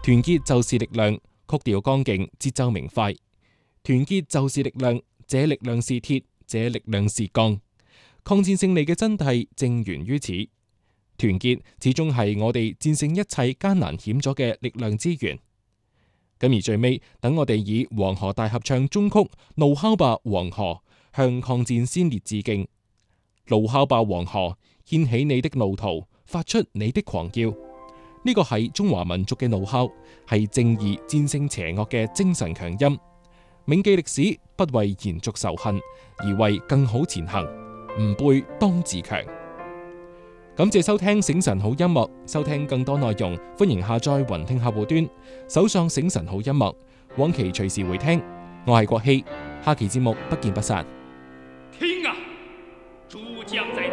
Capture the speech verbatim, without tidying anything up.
團結就是力量，曲調剛勁，節奏明快。團結就是力量，這力量是鐵，這力量是鋼。抗戰勝利嘅真諦正源於此。團結始終係我哋戰勝一切艱難險阻嘅力量之源。咁而最尾，等我哋以黃河大合唱中曲《怒吼吧黃河》向抗戰先烈致敬。怒吼吧黃河，掀起你的怒濤，發出你的狂叫。呢個係中華民族嘅怒吼，係正義戰勝邪惡嘅精神強音。銘記歷史，不為延續仇恨，而為更好前行。吾輩當自強。感謝收聽醒晨好音樂，收聽更多內容，歡迎下載雲聽客戶端，搜索醒晨好音樂，往期隨時回聽。我係國希，下期節目不見不散。 聽啊，諸將在